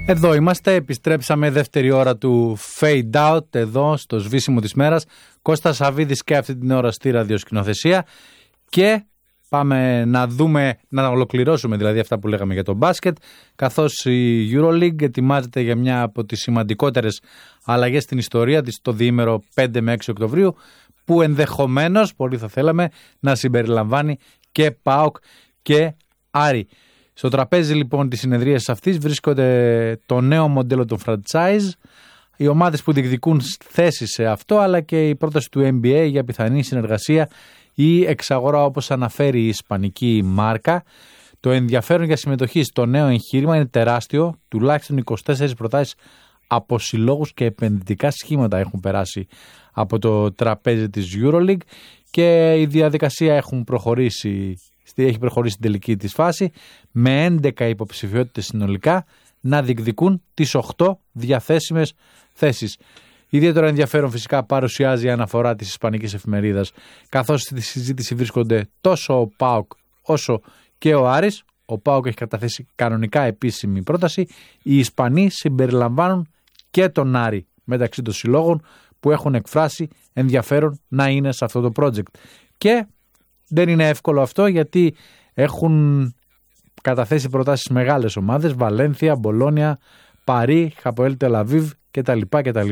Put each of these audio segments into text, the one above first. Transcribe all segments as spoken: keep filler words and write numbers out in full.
Εδώ είμαστε, επιστρέψαμε δεύτερη ώρα του Fade Out εδώ στο σβήσιμο της μέρας. Κώστας Σαββίδης και αυτή την ώρα στη ραδιοσκηνοθεσία και πάμε να δούμε, να ολοκληρώσουμε δηλαδή αυτά που λέγαμε για το μπάσκετ, καθώς η EuroLeague ετοιμάζεται για μια από τις σημαντικότερες αλλαγές στην ιστορία της το διήμερο πέντε με έξι Οκτωβρίου, που ενδεχομένως, πολύ θα θέλαμε, να συμπεριλαμβάνει και ΠΑΟΚ και Άρη. Στο τραπέζι λοιπόν της συνεδρίας αυτής βρίσκονται το νέο μοντέλο των franchise, οι ομάδες που διεκδικούν θέσεις σε αυτό, αλλά και η πρόταση του N B A για πιθανή συνεργασία ή εξαγορά, όπως αναφέρει η ισπανική μάρκα. Το ενδιαφέρον για συμμετοχή στο νέο εγχείρημα είναι τεράστιο, τουλάχιστον είκοσι τέσσερις προτάσεις από συλλόγους και επενδυτικά σχήματα έχουν περάσει από το τραπέζι της EuroLeague και η διαδικασία έχουν προχωρήσει, έχει προχωρήσει στην τελική της φάση με έντεκα υποψηφιότητες συνολικά να διεκδικούν τις οκτώ διαθέσιμες θέσεις. Ιδιαίτερο ενδιαφέρον φυσικά παρουσιάζει η αναφορά της ισπανικής εφημερίδας, καθώς στη συζήτηση βρίσκονται τόσο ο ΠΑΟΚ όσο και ο Άρης. Ο ΠΑΟΚ έχει καταθέσει κανονικά επίσημη πρόταση. Οι Ισπανοί συμπεριλαμβάνουν και τον Άρη μεταξύ των συλλόγων που έχουν εκφράσει ενδιαφέρον να είναι σε αυτό το project. Και δεν είναι εύκολο αυτό, γιατί έχουν καταθέσει προτάσεις μεγάλες ομάδες, Βαλένθια, Μπολόνια, Παρί, Χαποέλ Τελαβίβ κτλ. κτλ.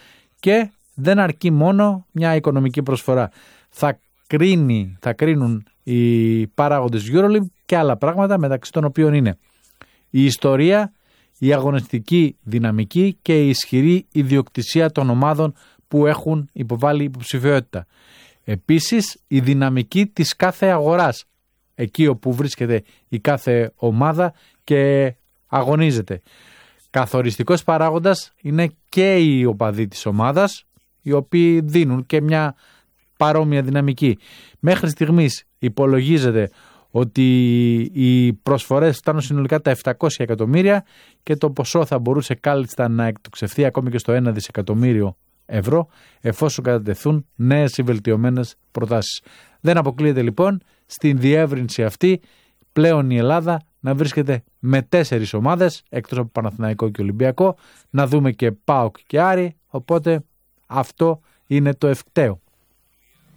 Και δεν αρκεί μόνο μια οικονομική προσφορά. Θα, κρίνει, θα κρίνουν οι παράγοντες EuroLeague και άλλα πράγματα, μεταξύ των οποίων είναι η ιστορία, η αγωνιστική δυναμική και η ισχυρή ιδιοκτησία των ομάδων που έχουν υποβάλει υποψηφιότητα. Επίσης, η δυναμική της κάθε αγοράς, εκεί όπου βρίσκεται η κάθε ομάδα και αγωνίζεται. Καθοριστικός παράγοντας είναι και οι οπαδοί της ομάδας, οι οποίοι δίνουν και μια παρόμοια δυναμική. Μέχρι στιγμής υπολογίζεται ότι οι προσφορές φτάνουν συνολικά τα επτακόσια εκατομμύρια και το ποσό θα μπορούσε κάλλιστα να εκτοξευθεί ακόμη και στο ένα δισεκατομμύριο ευρώ, εφόσον κατατεθούν νέες ή βελτιωμένες προτάσεις. Δεν αποκλείεται λοιπόν στην διεύρυνση αυτή πλέον η Ελλάδα να βρίσκεται με τέσσερις ομάδες, εκτός από Παναθηναϊκό και Ολυμπιακό, να δούμε και ΠΑΟΚ και Άρη, οπότε αυτό είναι το ευκταίο.